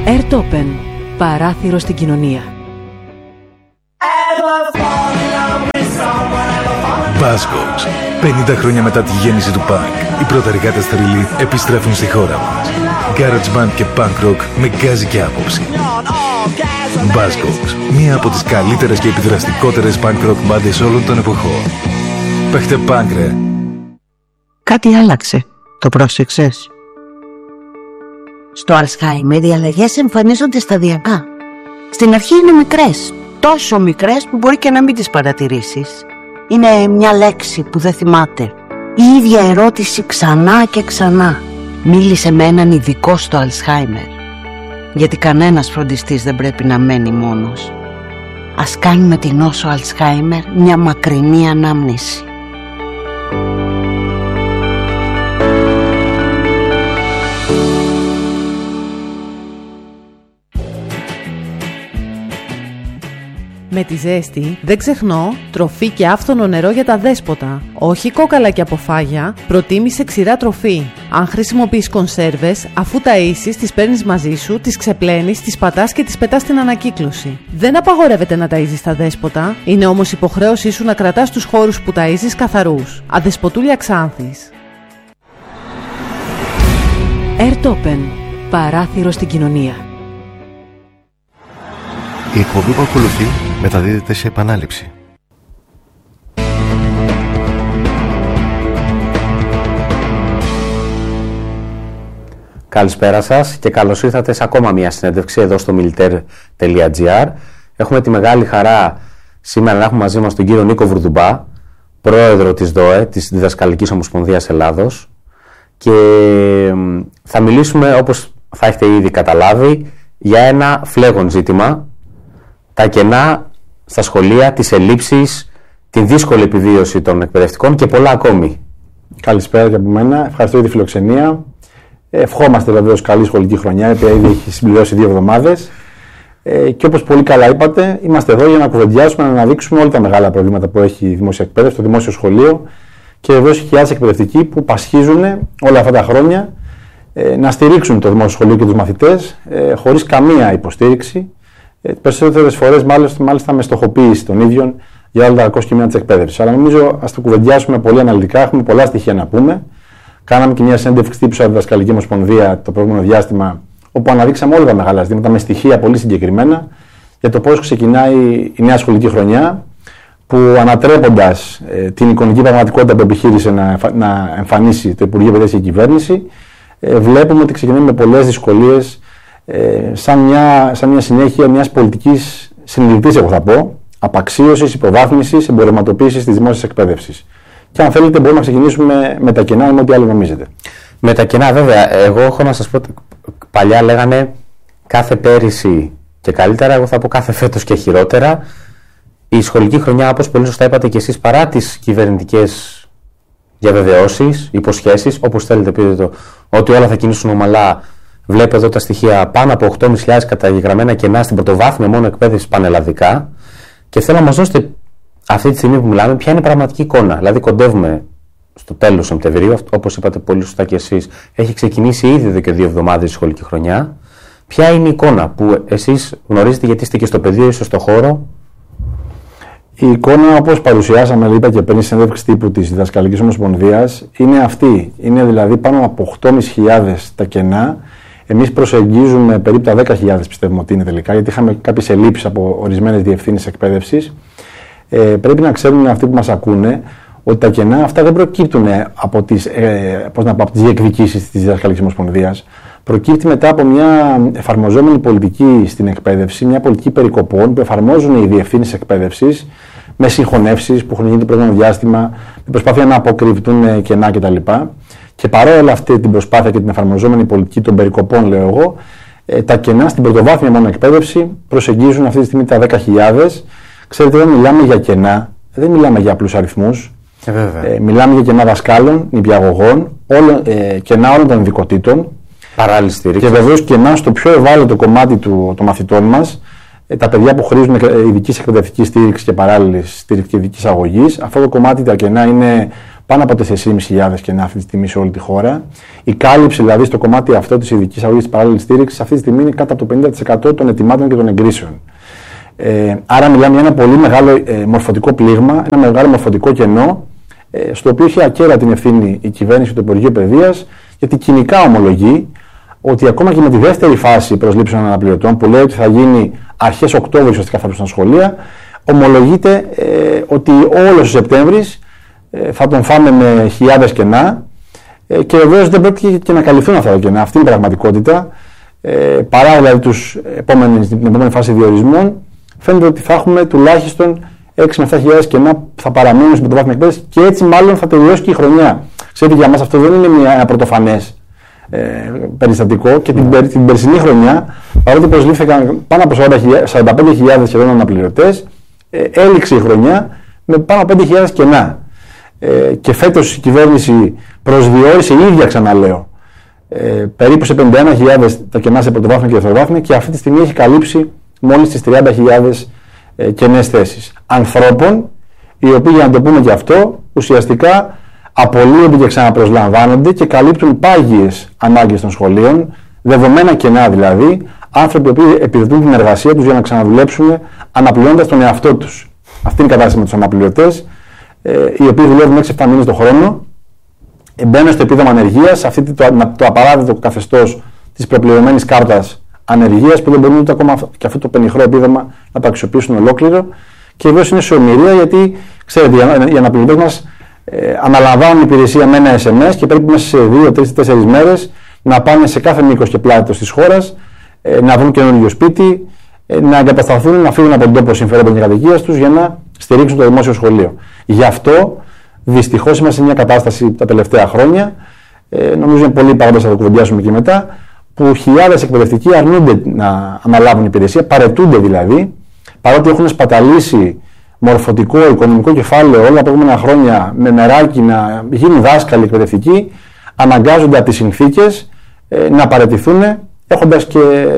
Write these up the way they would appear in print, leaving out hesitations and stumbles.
Airtopen. Παράθυρο στην κοινωνία. Buzzcocks. 50 χρόνια μετά τη γέννηση του punk, οι πρωταρικάτες θρύλοι επιστρέφουν στη χώρα μας. Garage band και punk rock με γκάζι και άποψη. Buzzcocks. Μία από τις καλύτερες και επιδραστικότερες punk rock μπάντες όλων των εποχών. Παίχτε punk, ρε. Κάτι άλλαξε. Το πρόσεξες? Στο Alzheimer οι αλλαγές εμφανίζονται σταδιακά. Στην αρχή είναι μικρές, τόσο μικρές που μπορεί και να μην τις παρατηρήσεις. Είναι μια λέξη που δεν θυμάται. Η ίδια ερώτηση ξανά και ξανά. Μίλησε με έναν ειδικό στο Alzheimer. Γιατί κανένας φροντιστής δεν πρέπει να μένει μόνος. Ας κάνουμε την νόσο Alzheimer μια μακρινή ανάμνηση. Με τη ζέστη δεν ξεχνώ τροφή και άφθονο νερό για τα δέσποτα. Όχι κόκαλα και αποφάγια, προτίμησε ξηρά τροφή. Αν χρησιμοποιείς κονσέρβες, αφού ταΐσεις, τις παίρνεις μαζί σου, τις ξεπλένεις, τις πατάς και τις πετάς στην ανακύκλωση. Δεν απαγορεύεται να ταΐζεις τα δέσποτα, είναι όμως υποχρέωσή σου να κρατάς τους χώρους που ταΐζεις καθαρούς. Αδεσποτούλια Ξάνθης. Airtopen. Παράθυρο στην κοινωνία. Η εκπομπή που ακολουθεί μεταδίδεται σε επανάληψη. Καλησπέρα σας και καλώς ήρθατε σε ακόμα μια συνέντευξη εδώ στο militer.gr. Έχουμε τη μεγάλη χαρά σήμερα να έχουμε μαζί μας τον κύριο Νίκο Βουρδουμπά, πρόεδρο της ΔΟΕ, της Διδασκαλικής Ομοσπονδίας Ελλάδος, και θα μιλήσουμε, όπως θα έχετε ήδη καταλάβει, για ένα φλέγον ζήτημα: τα κενά στα σχολεία, τις ελλείψεις, την δύσκολη επιβίωση των εκπαιδευτικών και πολλά ακόμη. Καλησπέρα και από μένα. Ευχαριστώ για τη φιλοξενία. Ευχόμαστε βεβαίως καλή σχολική χρονιά, η οποία ήδη έχει συμπληρώσει 2 εβδομάδες. Και όπως πολύ καλά είπατε, είμαστε εδώ για να κουβεντιάσουμε, να αναδείξουμε όλα τα μεγάλα προβλήματα που έχει η δημόσια εκπαίδευση, το δημόσιο σχολείο, και βεβαίως χιλιάδες εκπαιδευτικοί που πασχίζουν όλα αυτά τα χρόνια να στηρίξουν το δημόσιο σχολείο και τους μαθητές χωρίς καμία υποστήριξη. Περισσότερες φορές μάλιστα με στοχοποίηση των ίδιων για όλα τα αρκόσκημια της εκπαίδευσης. Αλλά νομίζω ας το κουβεντιάσουμε πολύ αναλυτικά, έχουμε πολλά στοιχεία να πούμε. Κάναμε και μια συνέντευξη τύπου στη Διδασκαλική Ομοσπονδία το προηγούμενο διάστημα, όπου αναδείξαμε όλα τα μεγάλα ζητήματα με στοιχεία πολύ συγκεκριμένα για το πώς ξεκινάει η νέα σχολική χρονιά, που ανατρέποντας την εικονική πραγματικότητα που επιχείρησε να εμφανίσει το Υπουργείο Παιδείας και η κυβέρνηση, βλέπουμε ότι ξεκινάμε με πολλές δυσκολίες, σαν μια συνέχεια μιας πολιτικής συνειδητής, εγώ θα πω, απαξίωσης, υποβάθμισης, εμπορευματοποίησης της δημόσιας εκπαίδευσης. Και αν θέλετε, μπορούμε να ξεκινήσουμε με τα κενά ή με ό,τι άλλο νομίζετε. Με τα κενά, βέβαια. Εγώ έχω να σας πω, παλιά λέγανε κάθε πέρυσι και καλύτερα, εγώ θα πω κάθε φέτος και χειρότερα. Η σχολική χρονιά, όπως πολύ σωστά είπατε και εσείς, παρά τις κυβερνητικές διαβεβαιώσεις, υποσχέσεις, όπως θέλετε πείτε το, ότι όλα θα κινήσουν ομαλά. Βλέπω εδώ τα στοιχεία: πάνω από 8.500 καταγεγραμμένα κενά στην πρωτοβάθμια μόνο εκπαίδευση πανελλαδικά. Και θέλω να μας δώσετε αυτή τη στιγμή που μιλάμε ποια είναι η πραγματική εικόνα. Δηλαδή, κοντεύουμε στο τέλος Σεπτεμβρίου, όπως είπατε πολύ σωστά και εσείς, έχει ξεκινήσει ήδη εδώ και 2 εβδομάδες η σχολική χρονιά. Ποια είναι η εικόνα που εσείς γνωρίζετε, γιατί είστε και στο πεδίο, ίσως στο χώρο? Η εικόνα, όπως παρουσιάσαμε, είπα και πριν, συνέντευξη τύπου της Διδασκαλικής Ομοσπονδίας, είναι αυτή. Είναι δηλαδή πάνω από 8.500 τα κενά. Εμείς προσεγγίζουμε περίπου τα 10.000, πιστεύουμε ότι είναι τελικά, γιατί είχαμε κάποιες ελλείψεις από ορισμένες διευθύνσεις εκπαίδευσης. Πρέπει να ξέρουν αυτοί που μας ακούνε ότι τα κενά αυτά δεν προκύπτουν από τις διεκδικήσεις της Διδασκαλικής Ομοσπονδίας. Προκύπτει μετά από μια εφαρμοζόμενη πολιτική στην εκπαίδευση, μια πολιτική περικοπών που εφαρμόζουν οι διευθύνσεις εκπαίδευσης με συγχωνεύσεις που έχουν γίνει το προηγούμενο διάστημα, με προσπάθεια να αποκρυφτούν κενά κτλ. Και παρόλα αυτή την προσπάθεια και την εφαρμοζόμενη πολιτική των περικοπών, λέω εγώ, τα κενά στην πρωτοβάθμια μόνο εκπαίδευση προσεγγίζουν αυτή τη στιγμή τα 10.000. Ξέρετε, δεν μιλάμε για κενά, δεν μιλάμε για απλούς αριθμούς. Μιλάμε για κενά δασκάλων, νηπιαγωγών, κενά όλων των ειδικοτήτων. Παράλληλη στήριξη. Και βεβαίως κενά στο πιο ευάλωτο κομμάτι των μαθητών μας, τα παιδιά που χρήζουν ειδικής εκπαιδευτικής στήριξης και παράλληλης στήριξης και ειδικής αγωγής. Αυτό το κομμάτι, τα κενά είναι πάνω από 4.500 κενά αυτή τη στιγμή σε όλη τη χώρα. Η κάλυψη δηλαδή στο κομμάτι αυτό της ειδικής αγωγής της παράλληλης στήριξης αυτή τη στιγμή είναι κάτω από το 50% των ετοιμάτων και των εγκρίσεων. Άρα μιλάμε για ένα πολύ μεγάλο μορφωτικό πλήγμα, ένα μεγάλο μορφωτικό κενό, στο οποίο έχει ακέρατη την ευθύνη η κυβέρνηση του Υπουργείου Παιδείας, γιατί κοινικά ομολογεί ότι ακόμα και με τη δεύτερη φάση προσλήψεων αναπληρωτών, που λέει ότι θα γίνει αρχές Οκτώβρη ουσιαστικά θα μπουν στα σχολεία, ομολογείται ότι όλος ο Σεπτέμβρης θα τον φάμε με χιλιάδες κενά και βεβαίως δεν πρόκειται και να καλυφθούν αυτά τα κενά. Αυτή είναι η πραγματικότητα. Παρά δηλαδή την επόμενη φάση διορισμών, φαίνεται ότι θα έχουμε τουλάχιστον 6 με 7.000 κενά που θα παραμείνουν στην πρωτοβάθμια εκπαίδευση και έτσι μάλλον θα τελειώσει και η χρονιά. Ξέρετε, για μας αυτό δεν είναι ένα πρωτοφανές περιστατικό και την περσινή χρονιά, παρότι προσλήφθηκαν πάνω από 45.000 σχεδόν αναπληρωτές, έληξε η χρονιά με πάνω από 5.000 κενά. Και φέτος η κυβέρνηση προσδιορίσε η ίδια, ξαναλέω, περίπου σε 51.000 τα κενά σε πρωτοβάθμια και δευτεροβάθμια και αυτή τη στιγμή έχει καλύψει μόλις τις 30.000 κενές θέσεις. Ανθρώπων, οι οποίοι, για να το πούμε και αυτό, ουσιαστικά απολύονται και ξαναπροσλαμβάνονται και καλύπτουν πάγιες ανάγκες των σχολείων, δεδομένα κενά δηλαδή, άνθρωποι που επιδοτούν την εργασία τους για να ξαναδουλέψουν αναπληρώνοντας τον εαυτό τους. Αυτή είναι η κατάσταση με τους αναπληρωτές, οι οποίοι δουλεύουν 6-7 μήνες το χρόνο, μπαίνουν στο επίδομα ανεργίας, το απαράδεκτο καθεστώς της προπληρωμένης κάρτας ανεργίας, που δεν μπορούν ούτε ακόμα και αυτό το πενιχρό επίδομα να το αξιοποιήσουν ολόκληρο. Και βεβαίως είναι σε ομοιρία, γιατί ξέρετε, οι αναπληρωτές μας αναλαμβάνουν υπηρεσία με ένα SMS και περίπου μέσα σε 2-3-4 μέρες να πάνε σε κάθε μήκος και πλάτος της χώρας, να βρουν καινούργιο σπίτι, να εγκατασταθούν, να φύγουν από τον τόπο συμφερόντων και κατοικίας τους για να στηρίξουν το δημόσιο σχολείο. Γι' αυτό δυστυχώς είμαστε σε μια κατάσταση τα τελευταία χρόνια, νομίζω είναι πολλοί παρόντες, θα το κουβεντιάσουμε και μετά, που χιλιάδες εκπαιδευτικοί αρνούνται να αναλάβουν υπηρεσία, παρετούνται δηλαδή, παρότι έχουν σπαταλήσει μορφωτικό, οικονομικό κεφάλαιο όλα τα επόμενα χρόνια με μεράκι να γίνουν δάσκαλοι εκπαιδευτικοί, αναγκάζονται από τις συνθήκες να παραιτηθούν, έχοντας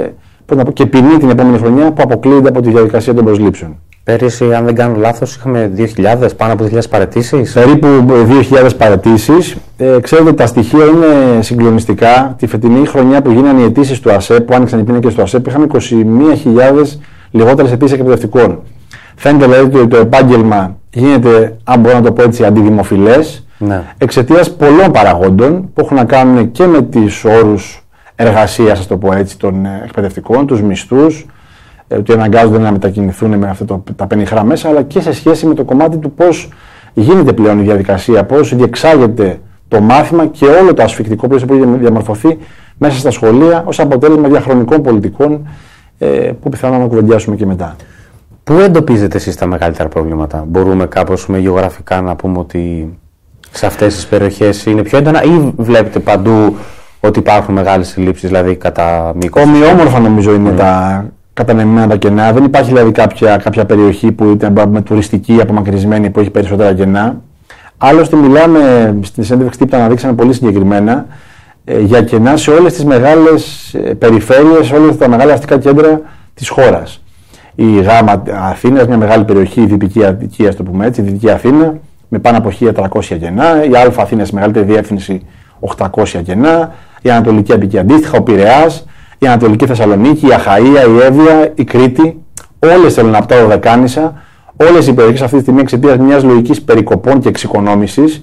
και ποινή την επόμενη χρονιά που αποκλείονται από τη διαδικασία των προσλήψεων. Πέρυσι, αν δεν κάνω λάθος, είχαμε 2.000, πάνω από 2.000 παραιτήσεις. Περίπου 2.000 παραιτήσεις. Ξέρετε, τα στοιχεία είναι συγκλονιστικά. Τη φετινή χρονιά που γίνανε οι αιτήσεις του ΑΣΕΠ, που άνοιξαν οι πίνακες του ΑΣΕΠ, είχαμε 21.000 λιγότερες αιτήσεις εκπαιδευτικών. Φαίνεται δηλαδή ότι το επάγγελμα γίνεται, αν μπορώ να το πω έτσι, αντιδημοφιλές, εξαιτίας πολλών παραγόντων που έχουν να κάνουν και με τις όρους εργασίας, ας το πω έτσι, των εκπαιδευτικών, τους μισθούς, ότι αναγκάζονται να μετακινηθούν με αυτά τα πενιχρά μέσα, αλλά και σε σχέση με το κομμάτι του πώς γίνεται πλέον η διαδικασία, πώς διεξάγεται το μάθημα και όλο το ασφικτικό πλαίσιο που έχει διαμορφωθεί μέσα στα σχολεία ως αποτέλεσμα διαχρονικών πολιτικών που πιθανόν να κουβεντιάσουμε και μετά. Πού εντοπίζετε εσείς τα μεγαλύτερα προβλήματα? Μπορούμε κάπως με γεωγραφικά να πούμε ότι σε αυτές τις περιοχές είναι πιο έντονα, ή βλέπετε παντού ότι υπάρχουν μεγάλες συλλήψεις, δηλαδή κατά μήκος? Ομοιόμορφα νομίζω είναι τα κατανεμμένα τα κενά. Δεν υπάρχει δηλαδή κάποια περιοχή που ήταν με τουριστική απομακρυσμένη που έχει περισσότερα κενά. Άλλωστε, μιλάμε στη συνέντευξη τύπου, τα αναδείξαμε πολύ συγκεκριμένα για κενά σε όλες τις μεγάλες περιφέρειες, σε όλα τα μεγάλα αστικά κέντρα της χώρας. Η Γάμα Αθήνας, μια μεγάλη περιοχή, η Δυτική Αττική, ας το πούμε έτσι, η Δυτική Αθήνα, με πάνω από 1.300 κενά. Η Α Αθήνας, μεγαλύτερη διεύθυνση, 800 κενά. Η Ανατολική Αττική αντίστοιχα, ο Πειραιάς, η Ανατολική Θεσσαλονίκη, η Αχαΐα, η Εύβοια, η Κρήτη, όλες θέλουν από τα Δωδεκάνησα, όλες οι περιοχές αυτή τη στιγμή εξαιτίας μιας λογικής περικοπών και εξοικονόμησης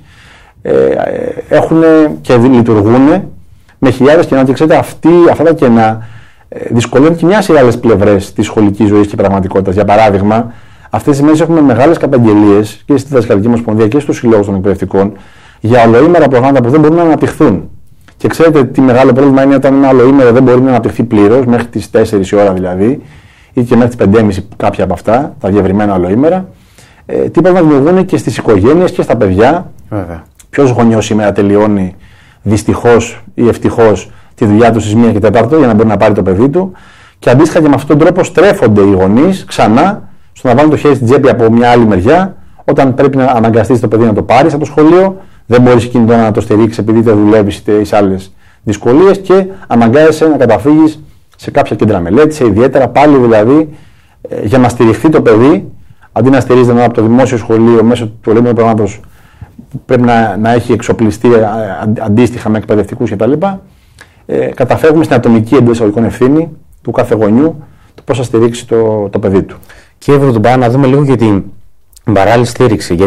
έχουν και λειτουργούν με χιλιάδες κενά. Και ξέρετε, αυτά τα κενά δυσκολεύουν και μια σειρά άλλες πλευρές της σχολικής ζωής και πραγματικότητας. Για παράδειγμα, αυτές τις μέρες έχουμε μεγάλες καταγγελίες και στη Δασκαλική Ομοσπονδία και στους συλλόγους των εκπαιδευτικών για ολοήμερα προγράμματα που δεν μπορούν να αναπτυχθούν. Και ξέρετε τι μεγάλο πρόβλημα είναι όταν ένα ολοήμερο δεν μπορεί να αναπτυχθεί πλήρως, μέχρι τις 4 η ώρα δηλαδή, ή και μέχρι τις 5.30 κάποια από αυτά, τα διευρυμένα ολοήμερα. Τι πρόβλημα δημιουργούν και στις οικογένειες και στα παιδιά. Ποιος γονιός σήμερα τελειώνει δυστυχώς ή ευτυχώς τη δουλειά του στις 1 και 4 για να μπορεί να πάρει το παιδί του. Και αντίστοιχα και με αυτόν τον τρόπο στρέφονται οι γονείς ξανά στο να βάλουν το χέρι στην τσέπη από μια άλλη μεριά, όταν πρέπει να αναγκαστείς το παιδί να το πάρεις από το σχολείο. Δεν μπορείς εκείνη τώρα να το στηρίξεις επειδή είτε δουλεύεις είτε σε άλλες δυσκολίες και αναγκάζεσαι να καταφύγεις σε κάποια κέντρα μελέτης, ιδιαίτερα πάλι δηλαδή για να στηριχθεί το παιδί, αντί να στηρίζεται από το δημόσιο σχολείο μέσω του ελεύθερου προγράμματος που πρέπει να έχει εξοπλιστεί αντίστοιχα με εκπαιδευτικούς κτλ. Καταφεύγουμε στην ατομική εντός εισαγωγικών ευθύνη του κάθε γονιού, το πώς θα στηρίξει το παιδί του. Κύριε Βρουντουμπά, να δούμε λίγο για την παράλληλη στήριξη.